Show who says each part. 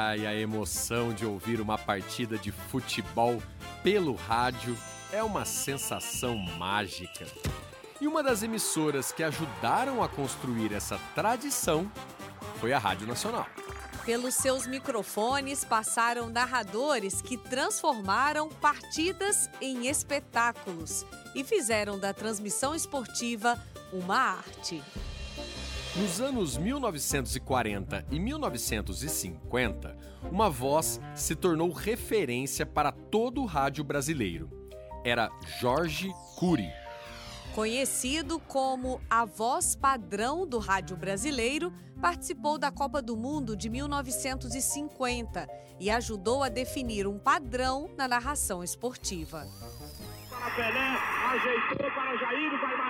Speaker 1: Ai, a emoção de ouvir uma partida de futebol pelo rádio é uma sensação mágica. E uma das emissoras que ajudaram a construir essa tradição foi a Rádio Nacional.
Speaker 2: Pelos seus microfones passaram narradores que transformaram partidas em espetáculos e fizeram da transmissão esportiva uma arte.
Speaker 1: Nos anos 1940 e 1950, uma voz se tornou referência para todo o rádio brasileiro. Era Jorge Cury.
Speaker 2: Conhecido como a voz padrão do rádio brasileiro, participou da Copa do Mundo de 1950 e ajudou a definir um padrão na narração esportiva.
Speaker 3: Para Pelé, ajeitou para Jair, vai